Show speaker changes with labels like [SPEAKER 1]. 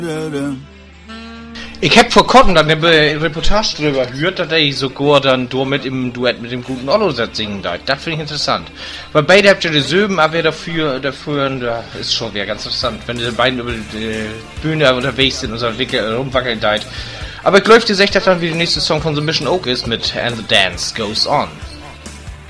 [SPEAKER 1] Ich hab vor kurzem dann eine Reportage drüber gehört, dass er sogar dann mit im Duett mit dem guten Otto singen da. Das finde ich interessant. Weil beide habt ihr die Söben, aber dafür, da ist schon wieder ganz interessant, wenn die beiden über die Bühne unterwegs sind und so rumwackeln da. Aber ich glaube, die sagt, dass dann wie der nächste Song von The Mission Oak ist mit And the Dance Goes On.